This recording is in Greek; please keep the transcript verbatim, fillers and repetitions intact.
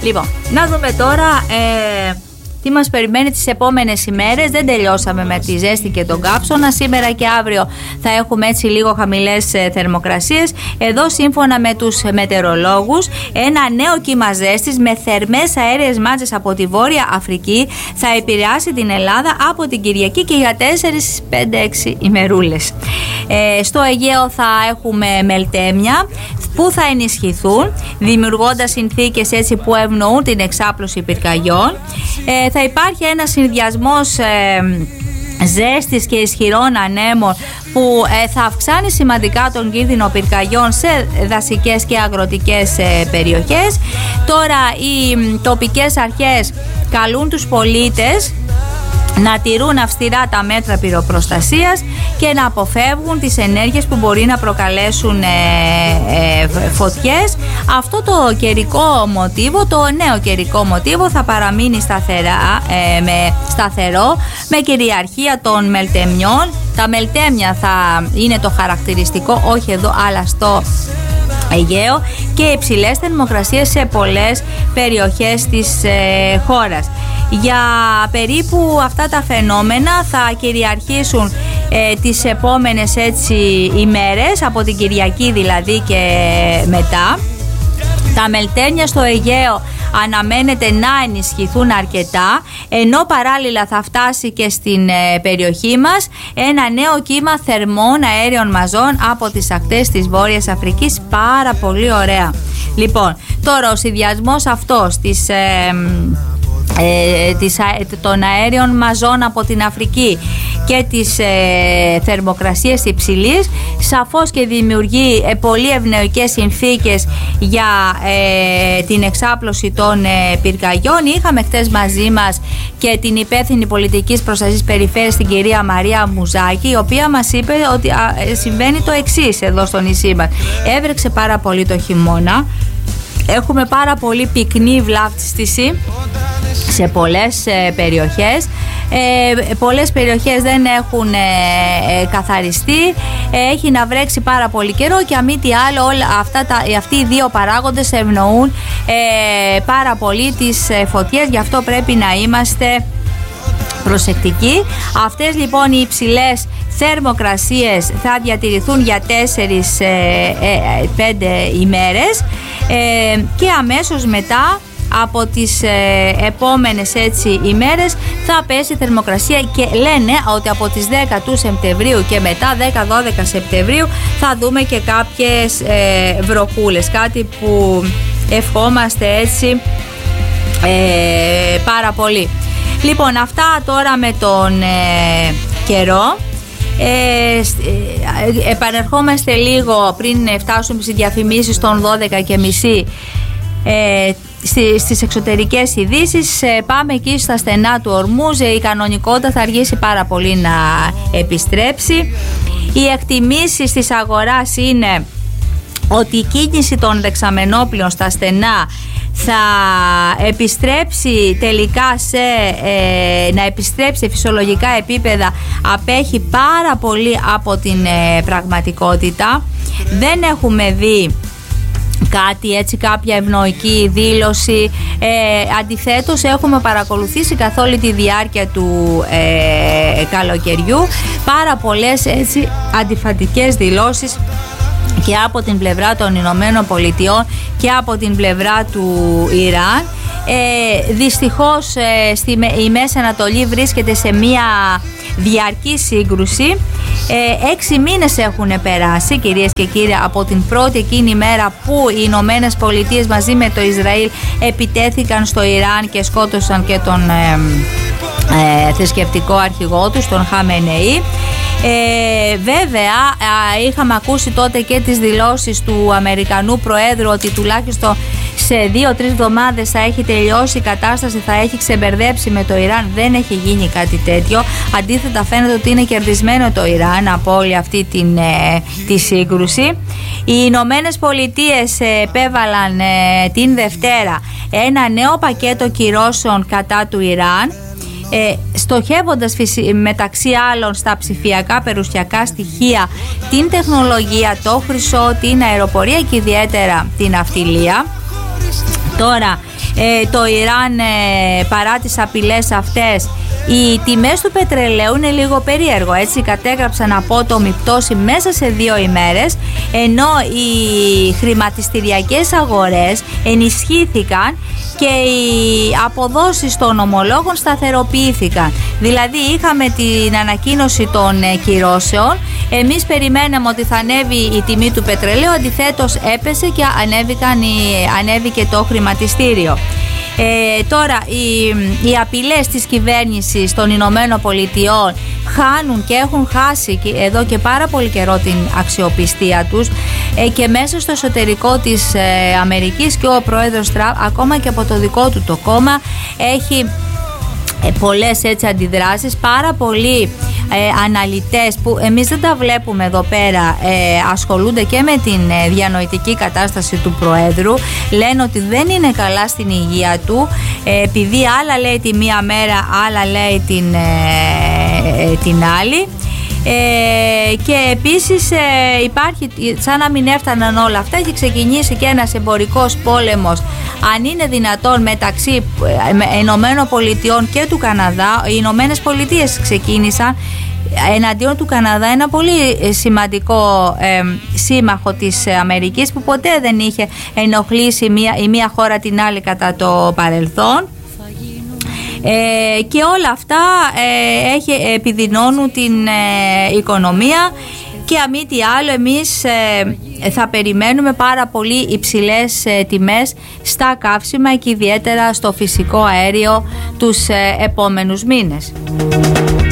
Λοιπόν, να δούμε τώρα ε, τι μας περιμένει τις επόμενες ημέρες. Δεν τελειώσαμε με τη ζέστη και τον κάψωνα. Σήμερα και αύριο θα έχουμε έτσι λίγο χαμηλές θερμοκρασίες. Εδώ σύμφωνα με τους μετεωρολόγους, ένα νέο κύμα ζέστης με θερμές αέριες μάζες από τη Βόρεια Αφρική θα επηρεάσει την Ελλάδα από την Κυριακή και για τέσσερις πέντε έξι ημερούλες. Ε, στο Αιγαίο θα έχουμε μελτέμια που θα ενισχυθούν, δημιουργώντας συνθήκες έτσι που ευνοούν την εξάπλωση πυρκαγιών. Ε, θα υπάρχει ένας συνδυασμός ε, ζέστης και ισχυρών ανέμων που ε, θα αυξάνει σημαντικά τον κίνδυνο πυρκαγιών σε δασικές και αγροτικές ε, περιοχές. Τώρα οι τοπικές αρχές καλούν τους πολίτες να τηρούν αυστηρά τα μέτρα πυροπροστασίας και να αποφεύγουν τις ενέργειες που μπορεί να προκαλέσουν ε, ε, φωτιές. Αυτό το καιρικό μοτίβο, το νέο καιρικό μοτίβο θα παραμείνει σταθερά, ε, με, σταθερό με κυριαρχία των μελτεμιών. Τα μελτέμια θα είναι το χαρακτηριστικό, όχι εδώ αλλά στο Αιγαίο, και υψηλές θερμοκρασίες σε πολλές περιοχές της ε, χώρας. Για περίπου αυτά τα φαινόμενα θα κυριαρχήσουν ε, τις επόμενες έτσι ημέρες, από την Κυριακή δηλαδή και μετά. Τα μελτέμια στο Αιγαίο αναμένεται να ενισχυθούν αρκετά, ενώ παράλληλα θα φτάσει και στην ε, περιοχή μας ένα νέο κύμα θερμών αέριων μαζών από τις ακτές της Βόρειας Αφρικής. Πάρα πολύ ωραία. Λοιπόν, τώρα ο συνδυασμός αυτός της... Ε, Ε, της, των αέριων μαζών από την Αφρική και τις ε, θερμοκρασίες υψηλής σαφώς και δημιουργεί ε, πολύ ευνοϊκές συνθήκες για ε, την εξάπλωση των ε, πυρκαγιών. Είχαμε χτες μαζί μας και την υπεύθυνη πολιτικής προστασίας περιφέρειας, την κυρία Μαρία Μουζάκη, η οποία μας είπε ότι α, συμβαίνει το εξής εδώ στο νησί μας. Έβρεξε πάρα πολύ το χειμώνα, έχουμε πάρα πολύ πυκνή βλάφτιστηση σε πολλές ε, περιοχές. Ε, πολλές περιοχές δεν έχουν ε, ε, καθαριστεί. Ε, έχει να βρέξει πάρα πολύ καιρό και αν μη τι άλλο όλα αυτά τα, αυτοί οι δύο παράγοντες ευνοούν ε, πάρα πολύ τις ε, φωτιές. Γι' αυτό πρέπει να είμαστε προσεκτικοί. Αυτές λοιπόν οι υψηλές θερμοκρασίες θα διατηρηθούν για τέσσερις πέντε ημέρες ε, και αμέσως μετά από τις ε, επόμενες έτσι ημέρες θα πέσει η θερμοκρασία και λένε ότι από τις δέκα του Σεπτεμβρίου και μετά δέκα δώδεκα Σεπτεμβρίου θα δούμε και κάποιες ε, βροχούλες, κάτι που ευχόμαστε έτσι ε, πάρα πολύ. Λοιπόν, αυτά τώρα με τον ε, καιρό. Ε, ε, επανερχόμαστε λίγο πριν φτάσουμε στις διαφημίσεις των δώδεκα και μισή ε, στις εξωτερικές ειδήσεις. ε, πάμε εκεί στα στενά του Ορμούζ. Η κανονικότητα θα αργήσει πάρα πολύ να επιστρέψει. Οι εκτιμήσεις της αγοράς είναι ότι η κίνηση των δεξαμενόπλων στα στενά θα επιστρέψει τελικά σε, ε, να επιστρέψει σε φυσιολογικά επίπεδα. Απέχει πάρα πολύ από την ε, πραγματικότητα. Δεν έχουμε δει κάτι έτσι, κάποια ευνοϊκή δήλωση. Ε, αντιθέτως έχουμε παρακολουθήσει καθ' όλη τη διάρκεια του ε, καλοκαιριού πάρα πολλές έτσι αντιφατικές δηλώσεις και από την πλευρά των Ηνωμένων Πολιτειών και από την πλευρά του Ιράν. Ε, δυστυχώς ε, στη, η Μέση Ανατολή βρίσκεται σε μια διαρκή σύγκρουση. Ε, έξι μήνες έχουν περάσει, κυρίες και κύριοι, από την πρώτη εκείνη μέρα που οι Ηνωμένες Πολιτείες μαζί με το Ισραήλ επιτέθηκαν στο Ιράν και σκότωσαν και τον ε, ε, θρησκευτικό αρχηγό τους, τον Χαμενεή. Ε, βέβαια α, είχαμε ακούσει τότε και τις δηλώσεις του Αμερικανού Προέδρου ότι τουλάχιστον σε δύο-τρεις εβδομάδες θα έχει τελειώσει η κατάσταση, θα έχει ξεμπερδέψει με το Ιράν. Δεν έχει γίνει κάτι τέτοιο. Αντίθετα φαίνεται ότι είναι κερδισμένο το Ιράν από όλη αυτή την, ε, τη σύγκρουση. Οι Ηνωμένες Πολιτείες επέβαλαν ε, την Δευτέρα ένα νέο πακέτο κυρώσεων κατά του Ιράν, Ε, στοχεύοντας μεταξύ άλλων στα ψηφιακά περιουσιακά στοιχεία, την τεχνολογία, το χρυσό, την αεροπορία και ιδιαίτερα την ναυτιλία. Τώρα ε, το Ιράν ε, παρά τις απειλές αυτές. Οι τιμές του πετρελαίου είναι λίγο περίεργο, έτσι, κατέγραψαν απότομη πτώση μέσα σε δύο ημέρες, ενώ οι χρηματιστηριακές αγορές ενισχύθηκαν και οι αποδόσεις των ομολόγων σταθεροποιήθηκαν. Δηλαδή είχαμε την ανακοίνωση των κυρώσεων, εμείς περιμέναμε ότι θα ανέβει η τιμή του πετρελαίου, αντιθέτως έπεσε και ανέβηκαν οι, ανέβηκε το χρηματιστήριο. Ε, τώρα οι, οι απειλές της κυβέρνησης των Ηνωμένων Πολιτειών χάνουν και έχουν χάσει και εδώ και πάρα πολύ καιρό την αξιοπιστία τους, ε, και μέσα στο εσωτερικό της ε, Αμερικής και ο πρόεδρος Τραμπ, ακόμα και από το δικό του το κόμμα, έχει ε, πολλές έτσι αντιδράσεις. Πάρα πολλοί ε, αναλυτές που εμείς δεν τα βλέπουμε εδώ πέρα ε, ασχολούνται και με την ε, διανοητική κατάσταση του Προέδρου, λένε ότι δεν είναι καλά στην υγεία του, ε, επειδή άλλα λέει τη μία μέρα, άλλα λέει την, ε, ε, την άλλη. Ε, και επίσης ε, υπάρχει, σαν να μην έφταναν όλα αυτά, έχει ξεκινήσει και ένας εμπορικός πόλεμος, αν είναι δυνατόν, μεταξύ ε, Ηνωμένων Πολιτειών και του Καναδά. Οι Ηνωμένες Πολιτείες ξεκίνησαν εναντίον του Καναδά, ένα πολύ σημαντικό ε, σύμμαχο της Αμερικής, που ποτέ δεν είχε ενοχλήσει μία, η μία χώρα την άλλη κατά το παρελθόν. Ε, και όλα αυτά ε, έχει, επιδεινώνουν την ε, οικονομία, και αν μη τι άλλο εμείς ε, θα περιμένουμε πάρα πολύ υψηλές ε, τιμές στα καύσιμα και ιδιαίτερα στο φυσικό αέριο τους ε, επόμενους μήνες.